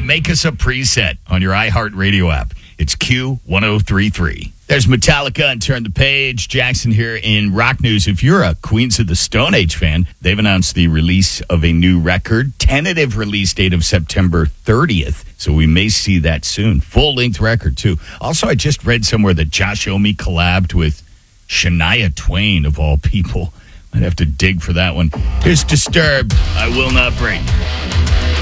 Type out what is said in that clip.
make us a preset on your iHeartRadio app. It's Q1033. There's Metallica and Turn the Page. Jackson here in rock news. If you're a Queens of the Stone Age fan, they've announced the release of a new record. Tentative release date of September 30th. So we may see that soon. Full-length record, too. Also, I just read somewhere that Josh Homme collabed with Shania Twain, of all people. I'd have to dig for that one. Here's Disturbed. I Will Not Break.